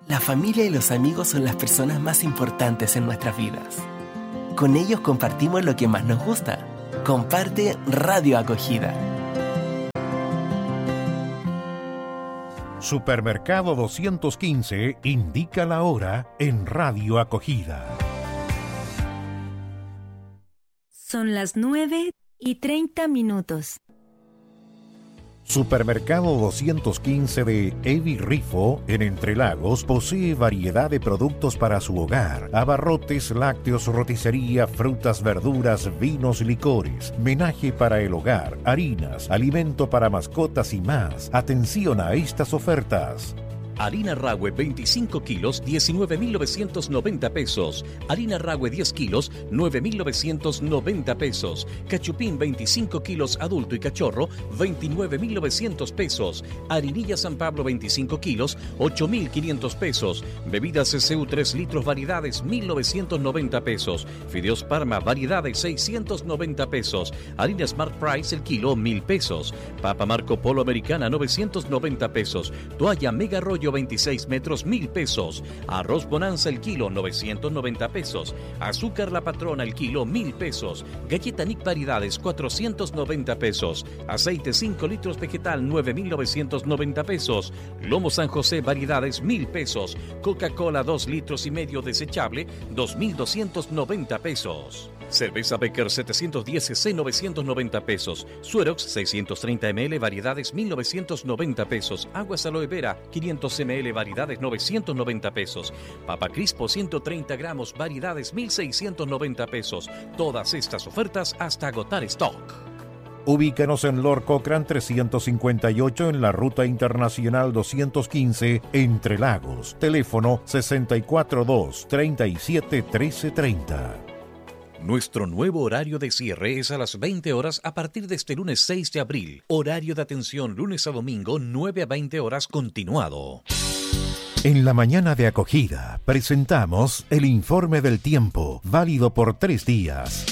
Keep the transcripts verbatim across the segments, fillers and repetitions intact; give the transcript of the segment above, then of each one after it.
La familia y los amigos son las personas más importantes en nuestras vidas. Con ellos compartimos lo que más nos gusta. Comparte Radio Acogida. Supermercado doscientos quince indica la hora en Radio Acogida. Son las nueve y treinta minutos. Supermercado doscientos quince de Evi Rifo, en Entre Lagos, posee variedad de productos para su hogar: abarrotes, lácteos, roticería, frutas, verduras, vinos, licores, menaje para el hogar, harinas, alimento para mascotas y más. Atención a estas ofertas. Harina Rahue veinticinco kilos, diecinueve mil novecientos noventa pesos. Harina Rahue diez kilos, nueve mil novecientos noventa pesos. Cachupín veinticinco kilos adulto y cachorro, veintinueve mil novecientos pesos. Harinilla San Pablo veinticinco kilos, ocho mil quinientos pesos. Bebidas C C U tres litros variedades, mil novecientos noventa pesos. Fideos Parma variedades, seiscientos noventa pesos. Harina Smart Price el kilo, mil pesos. Papa Marco Polo Americana, novecientos noventa pesos. Toalla Mega Rollo veintiséis metros, mil pesos. Arroz Bonanza el kilo, novecientos noventa pesos. Azúcar La Patrona el kilo, mil pesos. Galleta Nick variedades, cuatrocientos noventa pesos. Aceite cinco litros vegetal, nueve mil novecientos noventa pesos. Lomo San José variedades, mil pesos. Coca-Cola dos litros y medio desechable, dos mil doscientos noventa pesos. Cerveza Becker setecientos diez cc, novecientos noventa pesos. Suerox seiscientos treinta mililitros, variedades mil novecientos noventa pesos. Aguas Aloe Vera quinientos mililitros, variedades novecientos noventa pesos. Papa Crispo ciento treinta gramos, variedades mil seiscientos noventa pesos. Todas estas ofertas hasta agotar stock. Ubícanos en Lord Cochrane trescientos cincuenta y ocho en la Ruta Internacional doscientos quince, Entre Lagos. Teléfono sesenta y cuatro dos, treinta y siete, trece treinta. Nuestro nuevo horario de cierre es a las veinte horas a partir de este lunes seis de abril. Horario de atención lunes a domingo, nueve a veinte horas continuado. En la mañana de acogida presentamos el informe del tiempo, válido por tres días.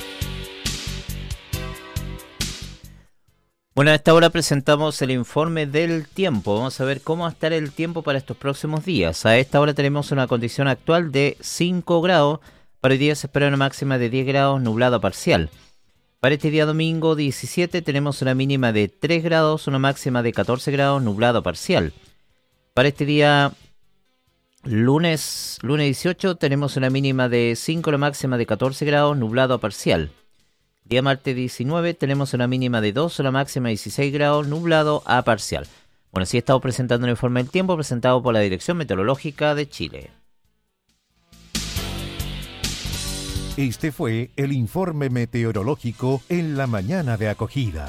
Bueno, a esta hora presentamos el informe del tiempo. Vamos a ver cómo va a estar el tiempo para estos próximos días. A esta hora tenemos una condición actual de cinco grados. Para hoy día se espera una máxima de diez grados, nublado parcial. Para este día domingo diecisiete tenemos una mínima de tres grados, una máxima de catorce grados, nublado parcial. Para este día lunes, lunes dieciocho tenemos una mínima de cinco, una máxima de catorce grados, nublado parcial. Día martes diecinueve tenemos una mínima de dos, una máxima de dieciséis grados, nublado a parcial. Bueno, así estamos presentando el informe del tiempo presentado por la Dirección Meteorológica de Chile. Este fue el informe meteorológico en la mañana de acogida.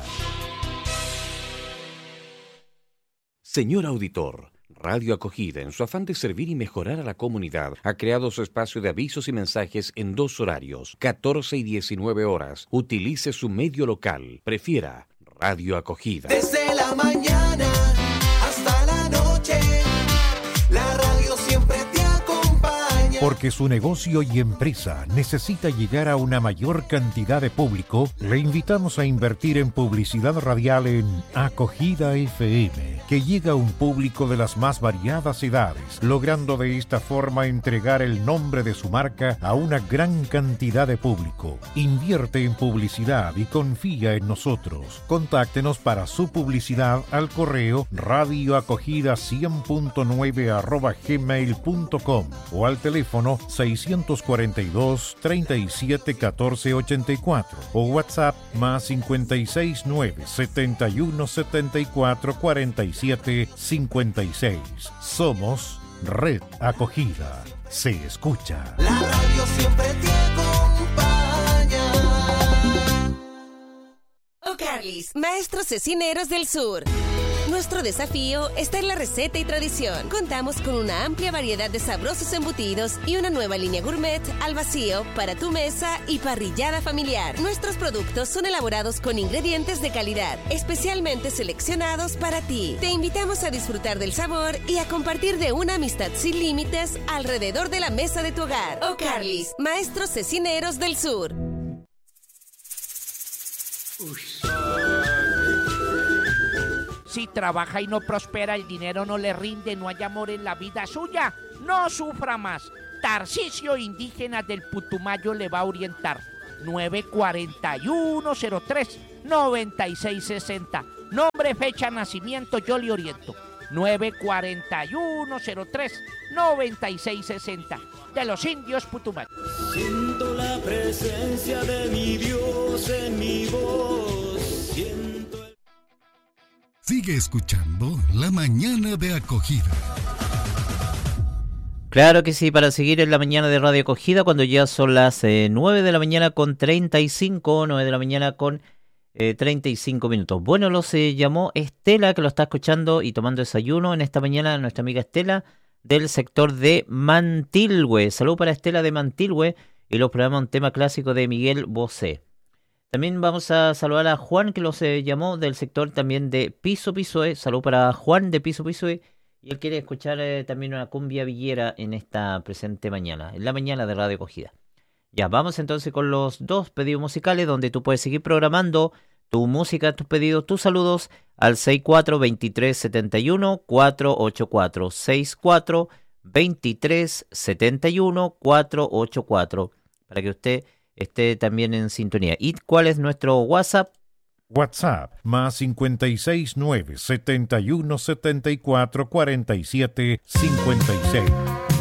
Señor auditor, Radio Acogida, en su afán de servir y mejorar a la comunidad, ha creado su espacio de avisos y mensajes en dos horarios, catorce y diecinueve horas. Utilice su medio local. Prefiera Radio Acogida. Desde la mañana hasta la noche, la radio siempre te acompaña. Porque su negocio y empresa necesita llegar a una mayor cantidad de público, le invitamos a invertir en publicidad radial en Acogida F M, que llega a un público de las más variadas edades, logrando de esta forma entregar el nombre de su marca a una gran cantidad de público. Invierte en publicidad y confía en nosotros. Contáctenos para su publicidad al correo radioacogida cien punto nueve arroba gmail punto com o al teléfono seiscientos cuarenta y dos, treinta y siete, catorce, ochenta y cuatro o WhatsApp más cincuenta y seis, nueve, setenta y uno, setenta y cuatro, cuarenta y siete, cincuenta y seis. Somos Red Acogida. Se escucha. La radio siempre te acompaña. O'Carly's, maestros cecineros del sur. Nuestro desafío está en la receta y tradición. Contamos con una amplia variedad de sabrosos embutidos y una nueva línea gourmet al vacío para tu mesa y parrillada familiar. Nuestros productos son elaborados con ingredientes de calidad, especialmente seleccionados para ti. Te invitamos a disfrutar del sabor y a compartir de una amistad sin límites alrededor de la mesa de tu hogar. O'Carly's, maestros cecineros del sur. Si trabaja y no prospera, el dinero no le rinde, no hay amor en la vida suya, no sufra más. Tarcisio Indígena del Putumayo le va a orientar. nueve cuatro uno cero tres nueve seis seis cero. Nombre, fecha, nacimiento, yo le oriento. nueve cuatro uno cero tres nueve seis seis cero. De los indios Putumayo. Siento la presencia de mi Dios en mi voz. Siento el... Sigue escuchando La Mañana de Acogida. Claro que sí, para seguir en la mañana de Radio Acogida, cuando ya son las eh, nueve de la mañana con treinta y cinco, nueve de la mañana con eh, treinta y cinco minutos. Bueno, lo se llamó Estela, que lo está escuchando y tomando desayuno en esta mañana, nuestra amiga Estela, del sector de Mantilhue. Salud para Estela de Mantilhue y los programas un tema clásico de Miguel Bosé. También vamos a saludar a Juan, que lo se llamó del sector también de Piso Pisoe. Salud para Juan de Piso Pisoe. Y él quiere escuchar eh, también una cumbia villera en esta presente mañana, en la mañana de Radio Acogida. Ya, vamos entonces con los dos pedidos musicales, donde tú puedes seguir programando tu música, tus pedidos, tus saludos al seis cuatro dos tres siete uno cuatro ocho cuatro, seis cuatro dos tres siete uno cuatro ocho cuatro, para que usted esté también en sintonía. ¿Y cuál es nuestro WhatsApp? WhatsApp más cincuenta y seis nueve setenta y uno setenta y cuatro cuarenta y siete cincuenta y seis.